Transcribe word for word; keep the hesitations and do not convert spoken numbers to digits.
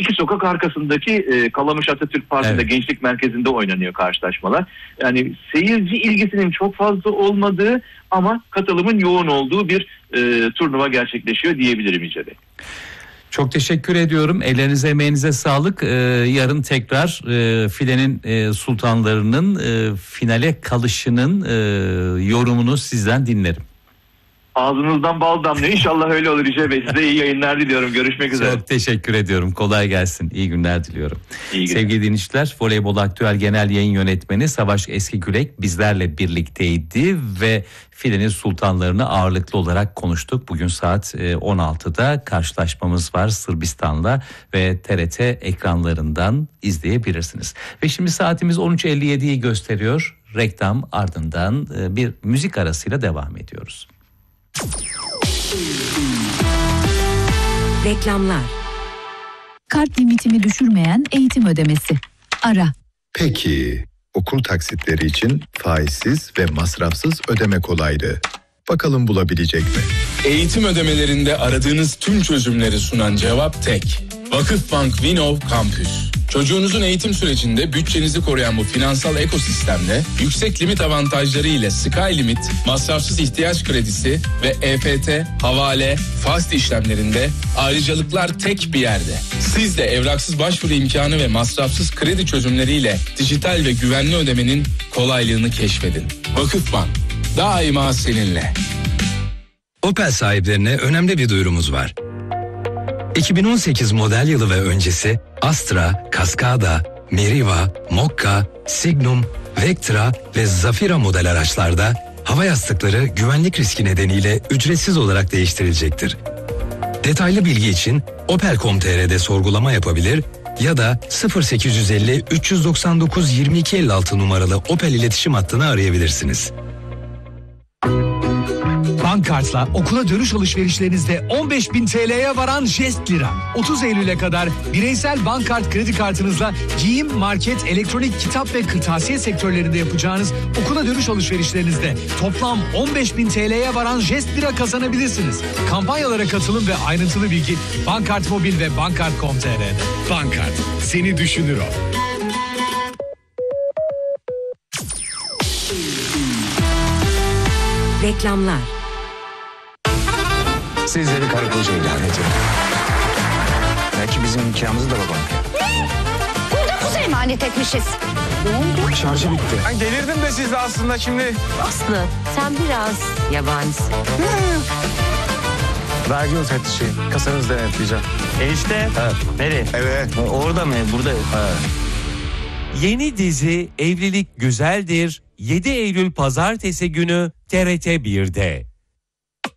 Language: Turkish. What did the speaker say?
iki sokak arkasındaki e, Kalamış Atatürk Parkı'nda evet. Gençlik Merkezi'nde oynanıyor karşılaşmalar. Yani seyirci ilgisinin çok fazla olmadığı ama katılımın yoğun olduğu bir e, turnuva gerçekleşiyor diyebilirim İce Bey. Çok teşekkür ediyorum. Ellerinize, emeğinize sağlık. Ee, yarın tekrar e, filenin e, sultanlarının e, finale kalışının e, yorumunu sizden dinlerim. Ağzınızdan bal damlıyor. İnşallah öyle olur İce Bey. Size iyi yayınlar diliyorum. Görüşmek üzere. Çok teşekkür ediyorum. Kolay gelsin. İyi günler diliyorum. İyi günler. Sevgili dinleyiciler, Voleybol Aktüel Genel Yayın Yönetmeni Savaş Eskigülek bizlerle birlikteydi ve filenin sultanlarını ağırlıklı olarak konuştuk. Bugün saat on altıda karşılaşmamız var Sırbistan'la ve T R T ekranlarından izleyebilirsiniz. Ve şimdi saatimiz on üç elli yediyi gösteriyor. Reklam ardından bir müzik arasıyla devam ediyoruz. Reklamlar. Kart limitimi düşürmeyen eğitim ödemesi. Ara. Peki, okul taksitleri için faizsiz ve masrafsız ödeme kolaylığı. Bakalım bulabilecek mi? Eğitim ödemelerinde aradığınız tüm çözümleri sunan cevap tek. Vakıfbank Vinov Campus. Çocuğunuzun eğitim sürecinde bütçenizi koruyan bu finansal ekosistemde yüksek limit avantajları ile Sky Limit, masrafsız ihtiyaç kredisi ve E F T, havale, fast işlemlerinde ayrıcalıklar tek bir yerde. Siz de evraksız başvuru imkanı ve masrafsız kredi çözümleriyle dijital ve güvenli ödemenin kolaylığını keşfedin. Vakıfbank, daima seninle. Opel sahiplerine önemli bir duyurumuz var. iki bin on sekiz model yılı ve öncesi Astra, Cascada, Meriva, Mokka, Signum, Vectra ve Zafira model araçlarda hava yastıkları güvenlik riski nedeniyle ücretsiz olarak değiştirilecektir. Detaylı bilgi için opel nokta com nokta t r'de sorgulama yapabilir ya da sıfır sekiz yüz elli üç yüz doksan dokuz yirmi iki elli altı numaralı Opel iletişim hattını arayabilirsiniz. Bankart'la okula dönüş alışverişlerinizde on beş bin T L'ye varan jest lira. otuz Eylül'e kadar bireysel Bankart kredi kartınızla giyim, market, elektronik, kitap ve kırtasiye sektörlerinde yapacağınız okula dönüş alışverişlerinizde toplam on beş bin T L'ye varan jest lira kazanabilirsiniz. Kampanyalara katılın ve ayrıntılı bilgi Bankart Mobil ve bankart nokta com nokta t r'de. Bankart, seni düşünür o. Reklamlar. Sizleri karı koca ilan ediyorum. Belki bizim nikahımızı da babam. Ne? Burada kuzu emanet etmişiz. Ne oldu? Şarjı bitti. Ben delirdim de siz de aslında şimdi. Aslı sen biraz yabanisin. Vergi müfettişi. Kasanızı denetleyeceğim. Enişte. Evet. Nereye? Evet. Orada mı? Burada. Evet. Yeni dizi Evlilik Güzeldir yedi Eylül Pazartesi günü T R T bir'de.